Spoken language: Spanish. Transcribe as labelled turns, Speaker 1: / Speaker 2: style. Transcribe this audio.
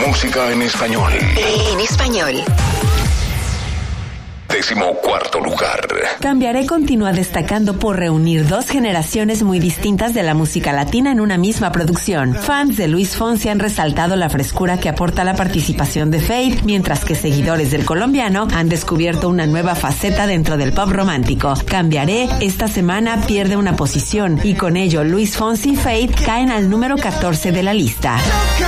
Speaker 1: Música en español.
Speaker 2: En español.
Speaker 1: 14º lugar.
Speaker 3: Cambiaré continúa destacando por reunir dos generaciones muy distintas de la música latina en una misma producción. Fans de Luis Fonsi han resaltado la frescura que aporta la participación de Feid, mientras que seguidores del colombiano han descubierto una nueva faceta dentro del pop romántico. Cambiaré esta semana pierde una posición y con ello Luis Fonsi y Feid caen al número 14 de la lista.